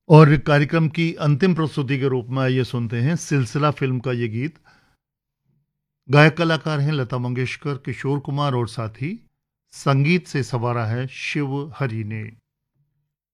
और कार्यक्रम की अंतिम प्रस्तुति के रूप में आइए सुनते हैं सिलसिला फ़िल्म का ये गीत। गायक कलाकार हैं लता मंगेशकर, किशोर कुमार और साथ ही संगीत से संवारा है शिव हरि ने।